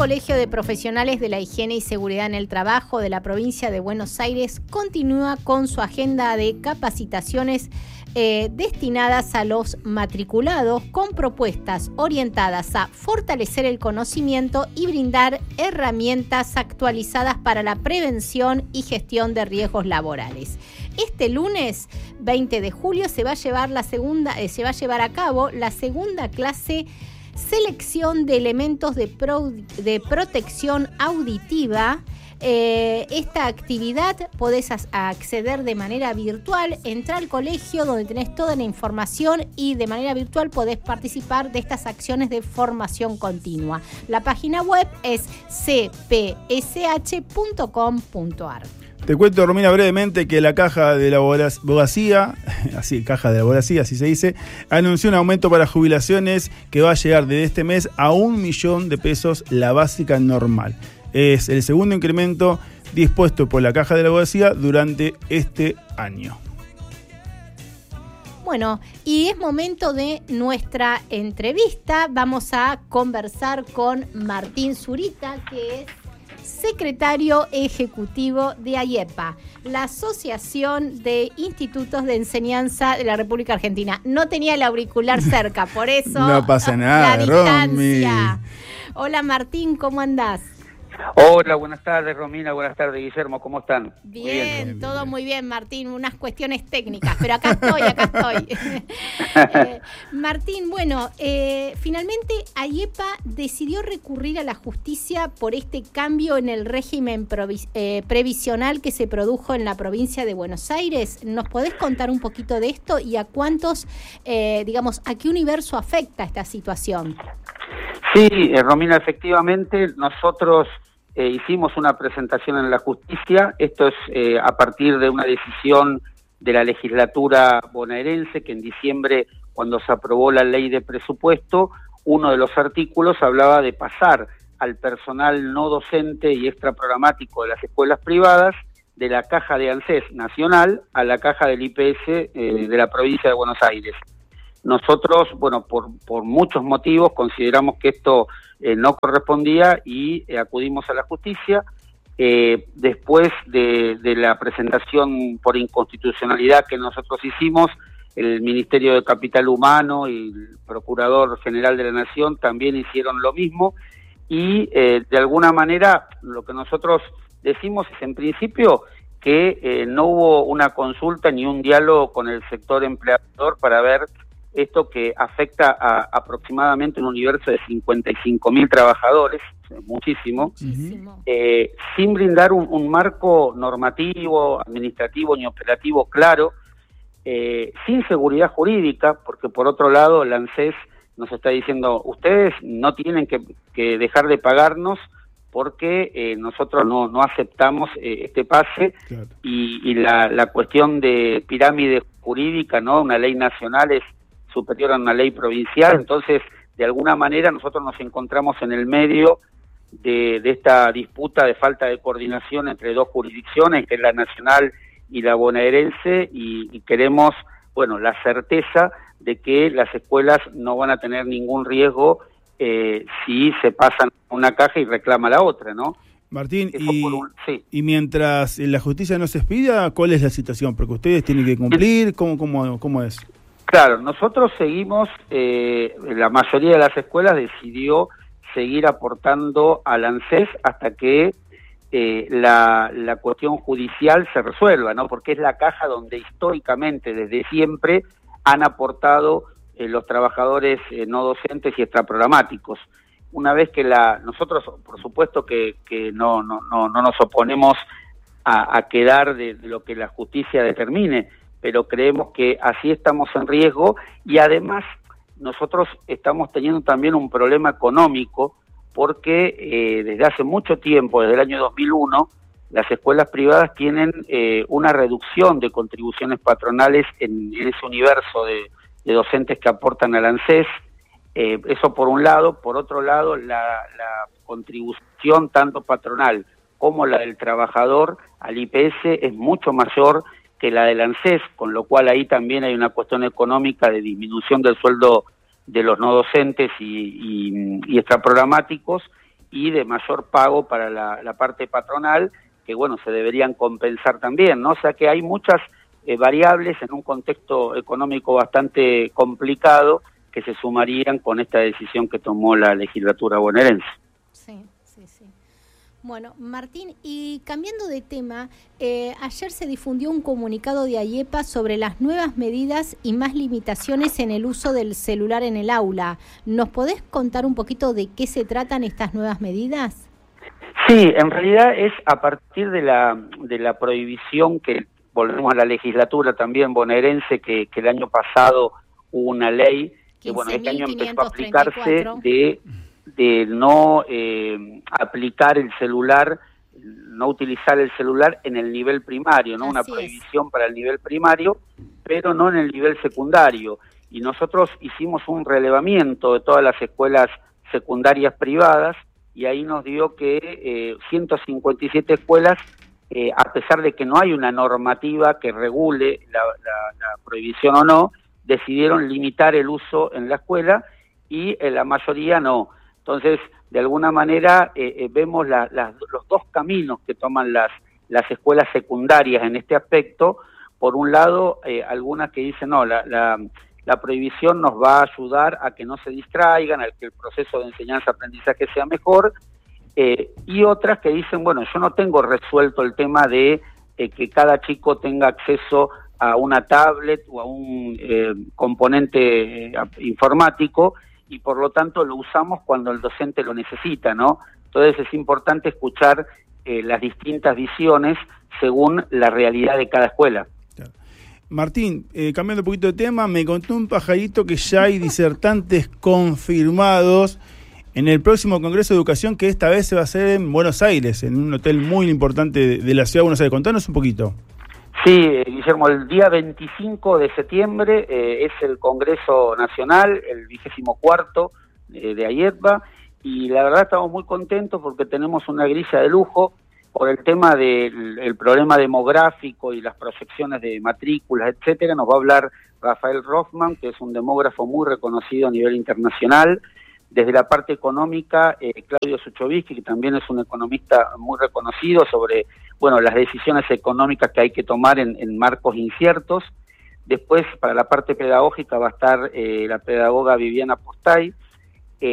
Colegio de Profesionales de la Higiene y Seguridad en el Trabajo de la provincia de Buenos Aires continúa con su agenda de capacitaciones destinadas a los matriculados con propuestas orientadas a fortalecer el conocimiento y brindar herramientas actualizadas para la prevención y gestión de riesgos laborales. Este lunes 20 de julio se va a llevar a cabo la segunda clase Selección de elementos de protección auditiva. Esta actividad podés acceder de manera virtual, entrar al colegio donde tenés toda la información y de manera virtual podés participar de estas acciones de formación continua. La página web es cpsh.com.ar. Te cuento, Romina, brevemente que la Caja de la Abogacía, así se dice, anunció un aumento para jubilaciones que va a llegar desde este mes a 1 millón de pesos la básica normal. Es el segundo incremento dispuesto por la Caja de la Abogacía durante este año. Bueno, y es momento de nuestra entrevista. Vamos a conversar con Martín Zurita, que es secretario ejecutivo de AIEPA, la Asociación de Institutos de Enseñanza de la República Argentina. No tenía el auricular cerca, por eso no pasa nada, la distancia. Romy. Hola Martín, ¿cómo andás? Hola, buenas tardes Romina, buenas tardes Guillermo, ¿cómo están? Bien, todo muy bien Martín, unas cuestiones técnicas, pero acá estoy. Martín, bueno, finalmente AIEPA decidió recurrir a la justicia por este cambio en el régimen previsional que se produjo en la provincia de Buenos Aires. ¿Nos podés contar un poquito de esto y a cuántos, a qué universo afecta esta situación? Sí, Romina, efectivamente, nosotros hicimos una presentación en la justicia. Esto es a partir de una decisión de la legislatura bonaerense, que en diciembre, cuando se aprobó la ley de presupuesto, uno de los artículos hablaba de pasar al personal no docente y extraprogramático de las escuelas privadas de la caja de ANSES nacional a la caja del IPS de la provincia de Buenos Aires. Nosotros, bueno, por muchos motivos consideramos que esto no correspondía y acudimos a la justicia. Después de la presentación por inconstitucionalidad que nosotros hicimos, el Ministerio de Capital Humano y el Procurador General de la Nación también hicieron lo mismo y de alguna manera lo que nosotros decimos es en principio que no hubo una consulta ni un diálogo con el sector empleador para ver esto que afecta a aproximadamente un universo de 55.000 trabajadores, muchísimo, sin brindar un marco normativo, administrativo ni operativo claro, sin seguridad jurídica, porque por otro lado el ANSES nos está diciendo, ustedes no tienen que dejar de pagarnos porque nosotros no aceptamos este pase. Claro. Y la cuestión de pirámide jurídica, ¿no? Una ley nacional es superior a una ley provincial, entonces de alguna manera nosotros nos encontramos en el medio de esta disputa de falta de coordinación entre dos jurisdicciones, que es la nacional y la bonaerense, y queremos, bueno, la certeza de que las escuelas no van a tener ningún riesgo si se pasan una caja y reclama la otra, ¿no? Martín, y mientras la justicia no se expida, ¿cuál es la situación? Porque ustedes tienen que cumplir, ¿cómo es? Claro, nosotros seguimos, la mayoría de las escuelas decidió seguir aportando al ANSES hasta que la cuestión judicial se resuelva, ¿no? Porque es la caja donde históricamente, desde siempre, han aportado los trabajadores no docentes y extraprogramáticos. Una vez que nosotros, por supuesto que no nos oponemos a quedar de lo que la justicia determine, pero creemos que así estamos en riesgo y además nosotros estamos teniendo también un problema económico porque desde hace mucho tiempo, desde el año 2001, las escuelas privadas tienen una reducción de contribuciones patronales en ese universo de docentes que aportan al ANSES. Eso por un lado. Por otro lado, la contribución tanto patronal como la del trabajador al IPS es mucho mayor que la del ANSES, con lo cual ahí también hay una cuestión económica de disminución del sueldo de los no docentes y extraprogramáticos, y de mayor pago para la parte patronal, que bueno, se deberían compensar también, ¿no? O sea que hay muchas variables en un contexto económico bastante complicado que se sumarían con esta decisión que tomó la legislatura bonaerense. Sí. Bueno, Martín, y cambiando de tema, ayer se difundió un comunicado de AIEPA sobre las nuevas medidas y más limitaciones en el uso del celular en el aula. ¿Nos podés contar un poquito de qué se tratan estas nuevas medidas? Sí, en realidad es a partir de la prohibición que, volvemos a la legislatura también bonaerense, que el año pasado hubo una ley que bueno, este año empezó a aplicarse de no aplicar el celular, no utilizar el celular en el nivel primario, ¿no? Una prohibición para el nivel primario, pero no en el nivel secundario. Y nosotros hicimos un relevamiento de todas las escuelas secundarias privadas y ahí nos dio que 157 escuelas, a pesar de que no hay una normativa que regule la prohibición o no, decidieron limitar el uso en la escuela y la mayoría no. Entonces, de alguna manera, vemos los dos caminos que toman las escuelas secundarias en este aspecto. Por un lado, algunas que dicen, no, la prohibición nos va a ayudar a que no se distraigan, a que el proceso de enseñanza-aprendizaje sea mejor, y otras que dicen, bueno, yo no tengo resuelto el tema de que cada chico tenga acceso a una tablet o a un componente informático, y por lo tanto lo usamos cuando el docente lo necesita, ¿no? Entonces es importante escuchar las distintas visiones según la realidad de cada escuela. Claro. Martín, cambiando un poquito de tema, me contó un pajarito que ya hay disertantes confirmados en el próximo Congreso de Educación, que esta vez se va a hacer en Buenos Aires, en un hotel muy importante de la ciudad de Buenos Aires. Contanos un poquito. Sí, Guillermo, el día 25 de septiembre es el Congreso Nacional, el 24º de AIEPA, y la verdad estamos muy contentos porque tenemos una grilla de lujo por el tema del problema demográfico y las proyecciones de matrículas, etcétera. Nos va a hablar Rafael Rothman, que es un demógrafo muy reconocido a nivel internacional. Desde la parte económica, Claudio Suchovsky, que también es un economista muy reconocido sobre, bueno, las decisiones económicas que hay que tomar en marcos inciertos. Después, para la parte pedagógica va a estar la pedagoga Viviana Postay,